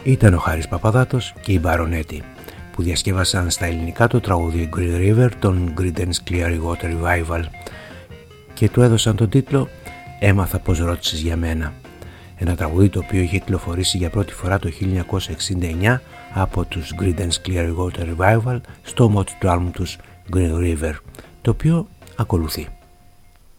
Ήταν ο Χάρης Παπαδάτος και η Μπαρονέτη, που διασκεύασαν στα ελληνικά το τραγούδι Green River των Creedence Clearwater Revival και του έδωσαν τον τίτλο «Έμαθα πως ρώτησες για μένα». Ένα τραγούδι το οποίο είχε κυκλοφορήσει για πρώτη φορά το 1969 από τους Creedence Clearwater Revival στο μότσο του άλμου τους Green River, το οποίο ακολουθεί.